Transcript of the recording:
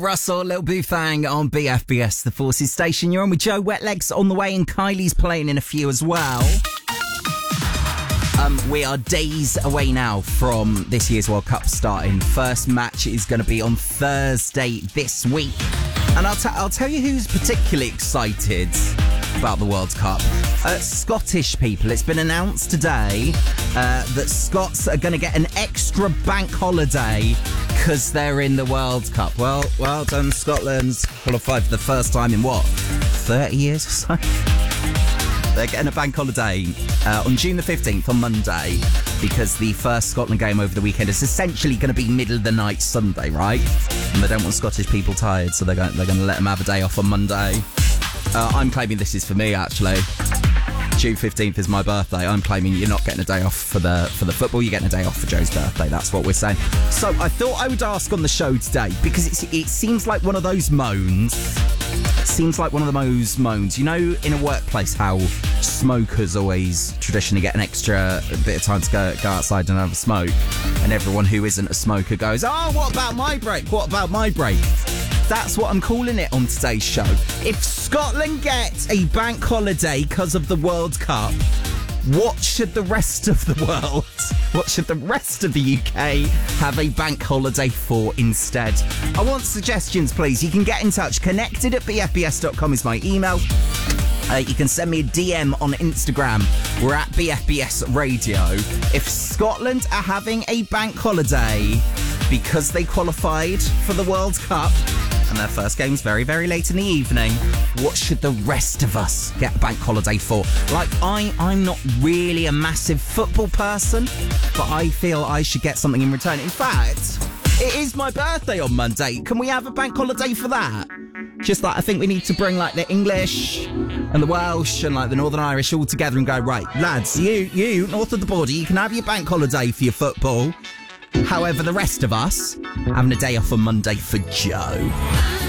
Russell, Lil Bufang on BFBS, the Forces Station. You're on with Joe Wetlegs on the way, and Kylie's playing in a few as well. We are days away now from this year's World Cup starting. First match is going to be on Thursday this week. And I'll tell you who's particularly excited about the World Cup. Scottish people. It's been announced today that Scots are going to get an extra bank holiday because they're in the World Cup. Well done, Scotland's qualified for the first time in 30 years or so? They're getting a bank holiday on June the 15th, on Monday, because the first Scotland game over the weekend is essentially going to be middle of the night Sunday, right? And they don't want Scottish people tired, so they're going to let them have a day off on Monday. I'm claiming this is for me, actually. June 15th is my birthday. I'm claiming you're not getting a day off for the football. You're getting a day off for Joe's birthday. That's what we're saying. So I thought I would ask on the show today, because it seems like one of those moans. Seems like one of those moans. You know, in a workplace, how smokers always traditionally get an extra bit of time to go outside and have a smoke, and everyone who isn't a smoker goes, "Oh, what about my break? What about my break?" That's what I'm calling it on today's show. If Scotland gets a bank holiday because of the World Cup, what should the rest of the world, what should the rest of the UK have a bank holiday for instead? I want suggestions, please. You can get in touch. connected@bfbs.com is my email. You can send me a DM on Instagram. We're at BFBS Radio. If Scotland are having a bank holiday because they qualified for the World Cup, and their first game's very, very late in the evening, what should the rest of us get a bank holiday for? Like, I'm not really a massive football person, but I feel I should get something in return. In fact, it is my birthday on Monday. Can we have a bank holiday for that? Just like, I think we need to bring like the English and the Welsh and like the Northern Irish all together and go, right, lads, you north of the border, you can have your bank holiday for your football. However, the rest of us having a day off on Monday for Joe.